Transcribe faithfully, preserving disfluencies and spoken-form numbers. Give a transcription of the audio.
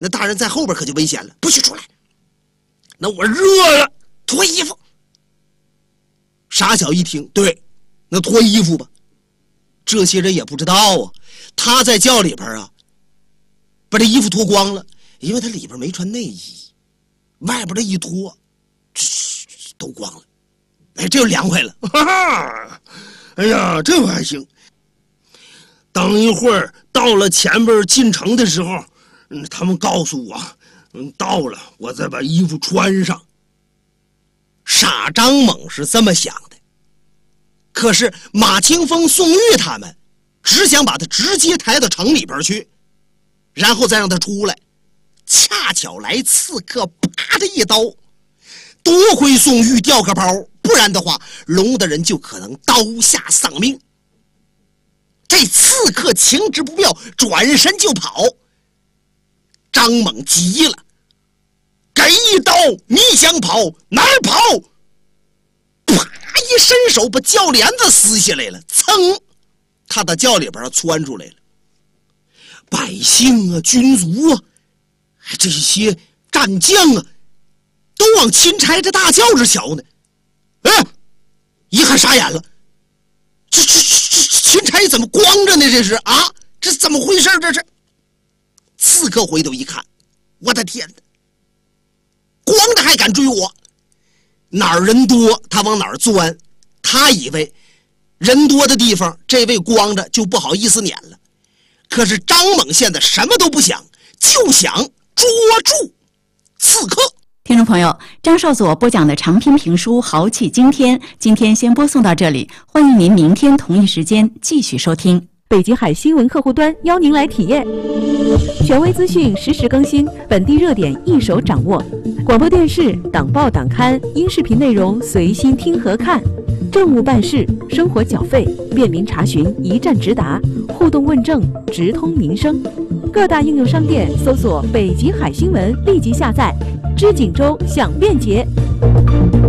那大人在后边可就危险了，不许出来。那我热了，脱衣服。傻小一听，对，那脱衣服吧。这些人也不知道啊，他在窖里边啊，把这衣服脱光了，因为他里边没穿内衣，外边的一脱，都光了。哎，这就凉快了。哈哈，哎呀，这还行。等一会儿到了前边进城的时候，嗯，他们告诉我，嗯，到了，我再把衣服穿上。傻张猛是这么想的，可是马清风、宋玉他们只想把他直接抬到城里边去，然后再让他出来。恰巧来刺客，啪的一刀，多亏宋玉掉个包，不然的话，龙的人就可能刀下丧命。这刺客情之不妙，转身就跑。张猛急了，给一刀，你想跑哪儿跑？啪一伸手把轿帘子撕下来了，噌，他的轿里边窜出来了。百姓啊，军卒啊，这些战将啊，都往钦差这大轿这瞧呢。哎，一看傻眼了，这这这钦差怎么光着呢？这是啊，这怎么回事？这是。刺客回头一看，我的天哪，光着还敢追我？哪儿人多他往哪儿钻，他以为人多的地方这位光着就不好意思撵了。可是张猛现在什么都不想，就想捉住刺客。 听众朋友，张少佐播讲的长篇评书《豪气惊天》，今天先播送到这里，欢迎您明天同一时间继续收听。 北极海新闻客户端邀您来体验，权威资讯实时更新，本地热点一手掌握，广播电视、党报党刊、音视频内容随心听和看，政务办事、生活缴费便民查询一站直达，互动问政直通民生。各大应用商店搜索北极海新闻，立即下载。知锦州享便捷。